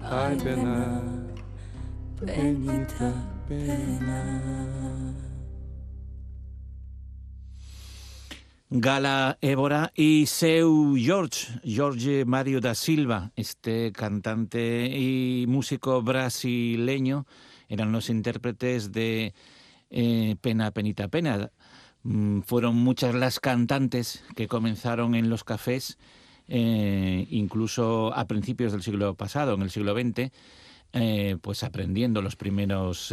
Ay, pena, penita, pena. Gala Évora y Seu Jorge Mário da Silva, este cantante y músico brasileño, eran los intérpretes de Pena, Penita, Pena. Fueron muchas las cantantes que comenzaron en los cafés, incluso a principios del siglo pasado, en el siglo XX, pues aprendiendo las primeras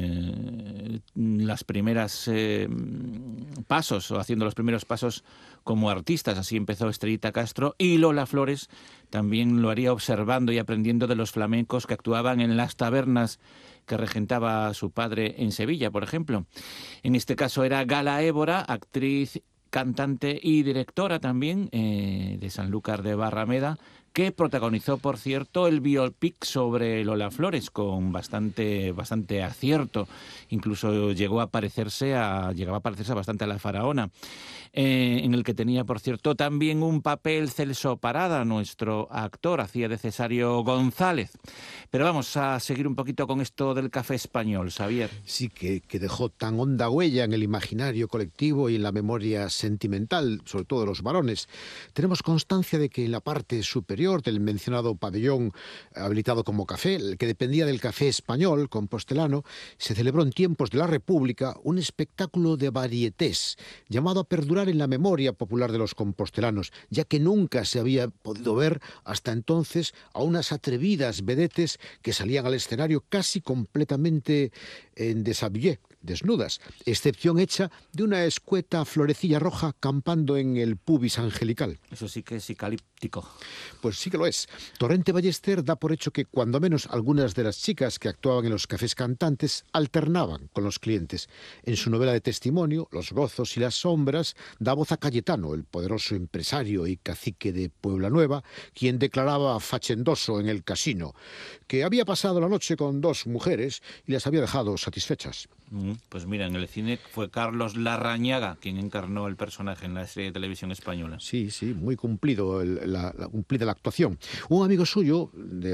pasos o haciendo los primeros pasos como artistas. Así empezó Estrellita Castro, y Lola Flores también lo haría observando y aprendiendo de los flamencos que actuaban en las tabernas que regentaba su padre en Sevilla, por ejemplo. En este caso era Gala Évora, actriz, cantante y directora también de Sanlúcar de Barrameda, que protagonizó, por cierto, el biopic sobre Lola Flores con bastante acierto. Incluso llegaba a parecerse bastante a la faraona, en el que tenía, por cierto, también un papel Celso Parada, nuestro actor, hacía de Cesario González. Pero vamos a seguir un poquito con esto del café español, Xavier. Sí, que dejó tan honda huella en el imaginario colectivo y en la memoria sentimental, sobre todo de los varones. Tenemos constancia de que en la parte superior del mencionado pabellón habilitado como café, el que dependía del café español compostelano, se celebró en tiempos de la República un espectáculo de varietés llamado a perdurar en la memoria popular de los compostelanos, ya que nunca se había podido ver hasta entonces a unas atrevidas vedetes que salían al escenario casi completamente en deshabillé, desnudas, excepción hecha de una escueta florecilla roja campando en el pubis angelical. Eso sí que es psicalíptico. Pues sí que lo es. Torrente Ballester da por hecho que cuando menos algunas de las chicas que actuaban en los cafés cantantes alternaban con los clientes. En su novela de testimonio, Los gozos y las sombras, da voz a Cayetano, el poderoso empresario y cacique de Puebla Nueva, quien declaraba fachendoso en el casino que había pasado la noche con 2 mujeres y las había dejado satisfechas. Pues mira, en el cine fue Carlos Larrañaga quien encarnó el personaje en la serie de televisión española. Sí, muy cumplida la actuación. Un amigo suyo,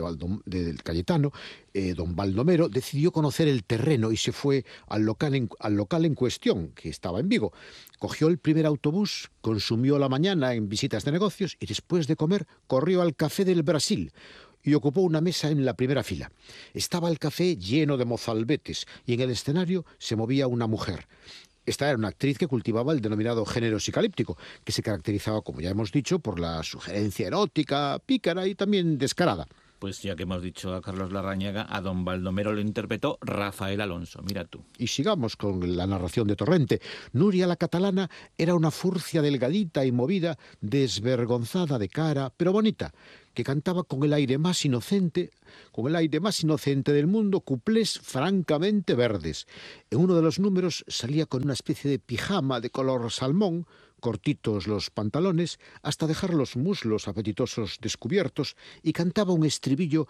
del Cayetano, don Baldomero, decidió conocer el terreno y se fue al local en cuestión, que estaba en Vigo. Cogió el primer autobús, consumió la mañana en visitas de negocios y después de comer corrió al Café del Brasil y ocupó una mesa en la primera fila. Estaba el café lleno de mozalbetes y en el escenario se movía una mujer. Esta era una actriz que cultivaba el denominado género psicalíptico, que se caracterizaba, como ya hemos dicho, por la sugerencia erótica, pícara y también descarada. Pues ya que hemos dicho a Carlos Larrañaga, a don Baldomero lo interpretó Rafael Alonso, mira tú. Y sigamos con la narración de Torrente. Nuria la catalana era una furcia delgadita y movida, desvergonzada de cara, pero bonita, que cantaba con el aire más inocente del mundo, cuplés francamente verdes. En uno de los números salía con una especie de pijama de color salmón, cortitos los pantalones, hasta dejar los muslos apetitosos descubiertos, y cantaba un estribillo